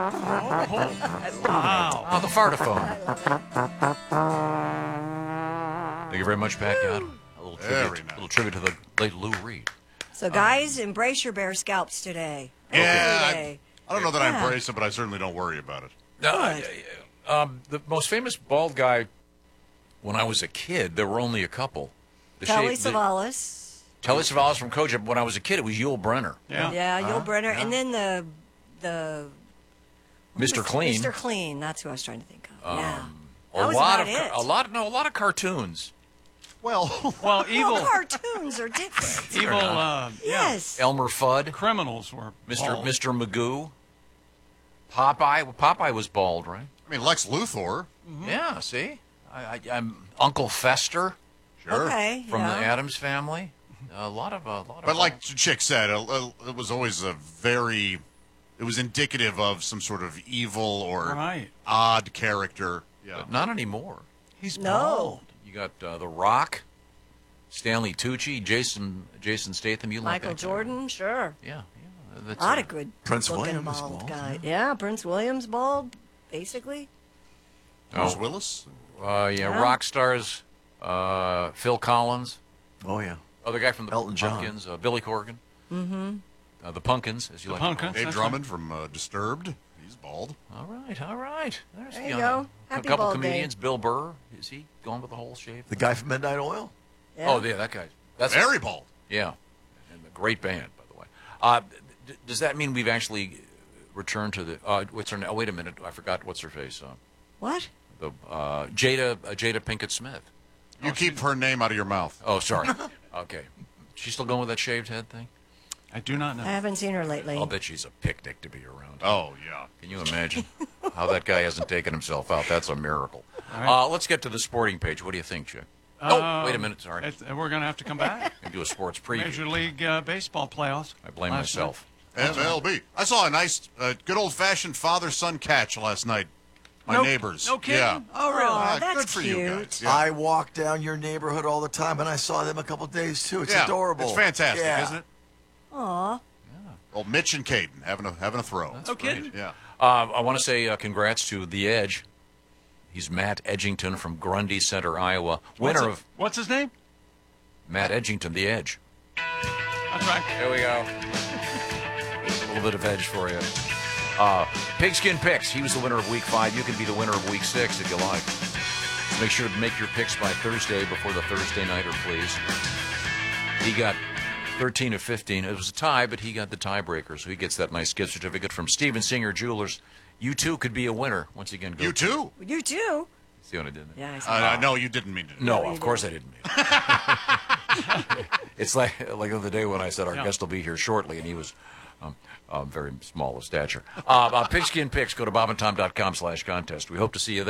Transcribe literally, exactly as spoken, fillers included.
Wow. Oh, the fartaphone. Thank you very much, Pat Gad. A little tribute, nice. little tribute to the late Lou Reed. So, guys, um, embrace your bear scalps today. Yeah, Today. I, I don't know that yeah. I embrace it, but I certainly don't worry about it. Uh, um, the most famous bald guy when I was a kid, there were only a couple. The Telly shape, Savalas. The, Telly Savalas from Kojak. When I was a kid, it was Yul Brynner. Yeah, yeah Yul uh, Brynner. Yeah. And then the... the Mister Clean. Mister Clean. That's who I was trying to think of. Um, yeah. A that lot of it. a lot no a lot of cartoons. Well, well, evil well, cartoons are different. evil, uh, yes. Yeah. Elmer Fudd. Criminals were Mister bald. Mister Magoo. Popeye. Well, Popeye was bald, right? I mean, Lex Luthor. Mm-hmm. Yeah. See, I, I, I'm Uncle Fester. Sure. Okay. From yeah. the Addams Family. A lot of a lot of. But like Chick said, it was always a very. It was indicative of some sort of evil or right. odd character. Yeah. But not anymore. He's no. bald. You got uh, The Rock, Stanley Tucci, Jason Jason Statham. You like Michael that Jordan, guy? sure. Yeah, yeah. That's a lot uh, of good Prince looking William bald, is bald, guy. yeah. Yeah, Prince William's bald, basically. Bruce oh. Willis. Uh, yeah, yeah, rock stars. Uh, Phil Collins. Oh yeah. Other guy from the Elton Pumpkins. Uh, Billy Corgan. Mm-hmm. Uh, the Pumpkins, as you the like. Pumpkins. Dave Drummond from uh, Disturbed. He's bald. All right, all right. There's there you uh, go. Happy a couple bald comedians. day. Bill Burr. Is he going with the whole shave? The guy from Midnight Oil. Yeah. Oh, yeah, that guy. That's very bald. Yeah, and a great band, by the way. Uh, d- does that mean we've actually returned to the? Uh, what's her name? Oh, wait a minute. I forgot what's her face. Uh, what? The uh, Jada uh, Jada Pinkett Smith. You oh, keep she... her name out of your mouth. Oh, sorry. Okay. She's still going with that shaved head thing? I do not know. I haven't seen her lately. I'll bet she's a picnic to be around. Oh, yeah. Can you imagine how that guy hasn't taken himself out? That's a miracle. Right. Uh, let's get to the sporting page. What do you think, Chick? Um, oh, wait a minute. Sorry. It's, we're going to have to come back. And do a sports preview. Major League uh, Baseball playoffs. I blame myself. M L B. I saw a nice, uh, good old-fashioned father-son catch last night. My no, neighbors. No kidding? Yeah. Oh, really? Oh, Uh, that's good for cute. you guys. Yeah. I walk down your neighborhood all the time, and I saw them a couple days too. It's yeah. adorable. It's fantastic, yeah. isn't it? Aw. Well, Mitch and Caden having a having a throw. That's no great. kidding? Yeah. Uh, I want to say uh, congrats to The Edge. He's Matt Edgington from Grundy Center, Iowa. Winner what's of... What's his name? Matt Edgington, The Edge. That's right. There we go. A little bit of edge for you. Uh, Pigskin Picks. He was the winner of Week five. You can be the winner of Week six if you like. Make sure to make your picks by Thursday before the Thursday nighter, please. He got thirteen of fifteen. It was a tie, but he got the tiebreaker, so he gets that nice gift certificate from Steven Singer Jewelers. You, too, could be a winner. Once again, go You too? You too. See what I did there? Yeah, I see. Uh, no, you didn't mean to. Do No, No, of you course I didn't mean it. It's like like the other day when I said our Yeah. guest will be here shortly, and he was um, uh, very small of stature. Uh, uh, Pigskin Picks. Go to bob and tom dot com slash contest. We hope to see you there.